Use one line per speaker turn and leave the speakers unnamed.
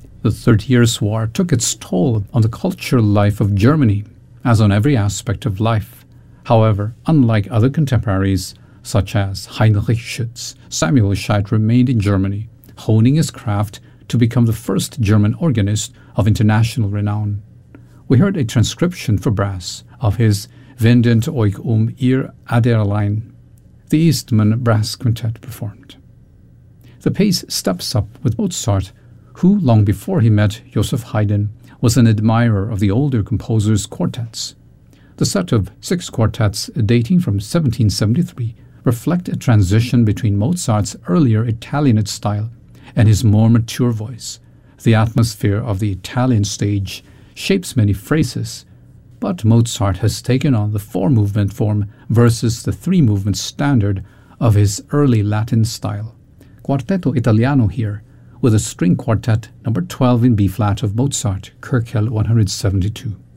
The 30 Years' War took its toll on the cultural life of Germany, as on every aspect of life. However, unlike other contemporaries, such as Heinrich Schütz, Samuel Scheidt remained in Germany, honing his craft to become the first German organist of international renown. We heard a transcription for brass of his Wendend euch ihr Adlerlein, the Eastman Brass Quintet performed. The pace steps up with Mozart, who, long before he met Joseph Haydn, was an admirer of the older composer's quartets. The set of 6 quartets dating from 1773 reflect a transition between Mozart's earlier Italianate style and his more mature voice. The atmosphere of the Italian stage shapes many phrases, but Mozart has taken on the 4-movement form versus the 3-movement standard of his early Latin style. Quartetto Italiano here, with a string quartet number 12 in B-flat of Mozart, Köchel 172.